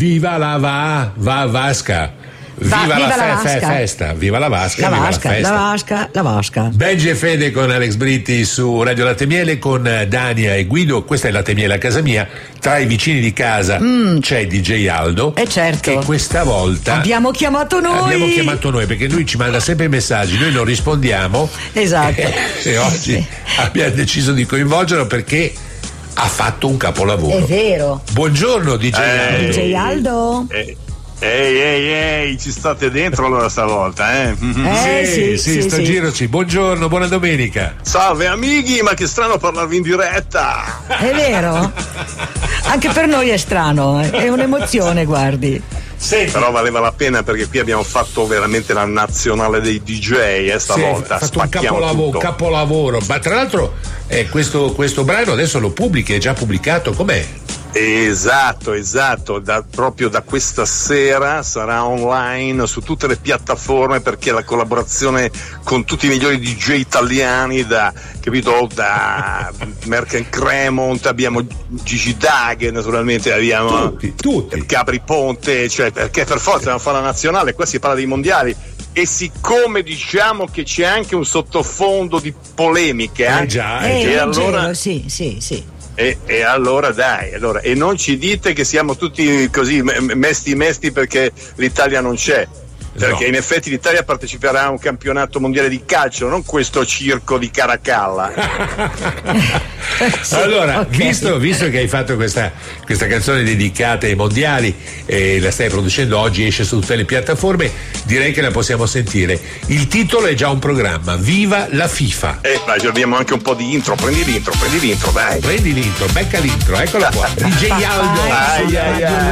Viva la Vasca. Viva la festa, viva la Vasca, viva la festa. La Vasca. Benji e Fede con Alex Britti su Radio Latte Miele con Dania e Guido. Questa è Latte Miele a casa mia. Tra i vicini di casa c'è DJ Aldo. Certo. Che questa volta abbiamo chiamato noi perché lui ci manda sempre i messaggi, noi non rispondiamo. Esatto. E oggi abbiamo deciso di coinvolgerlo perché ha fatto un capolavoro. È vero. Buongiorno DJ Aldo. DJ Aldo. Ehi, ci state dentro allora stavolta, eh? Sì, sto giro sì. Buongiorno, buona domenica. Salve amici, ma che strano parlarvi in diretta. È vero? Anche per noi è strano, è un'emozione, guardi. Senti. Però valeva la pena perché qui abbiamo fatto veramente la nazionale dei DJ stavolta. Sì, fatto un capolavoro. Ma tra l'altro questo brano adesso lo pubblichi, è già pubblicato, com'è? Esatto, proprio da questa sera sarà online su tutte le piattaforme perché la collaborazione con tutti i migliori DJ italiani da Merck Cremont, abbiamo Gigi Dag, naturalmente abbiamo tutti. Capri Ponte, cioè perché per forza dobbiamo fare la nazionale, qua si parla dei mondiali. E siccome diciamo che c'è anche un sottofondo di polemiche, e allora sì. E allora e non ci dite che siamo tutti così mesti perché l'Italia non c'è, perché in effetti l'Italia parteciperà a un campionato mondiale di calcio, non questo circo di Caracalla. Allora, okay. visto che hai fatto questa canzone dedicata ai mondiali e la stai producendo oggi, esce su tutte le piattaforme, direi che la possiamo sentire. Il titolo è già un programma, Viva la FIFA. Dai, abbiamo anche un po' di intro, prendi l'intro, dai. Prendi l'intro, becca l'intro, eccola qua. DJ Aldo.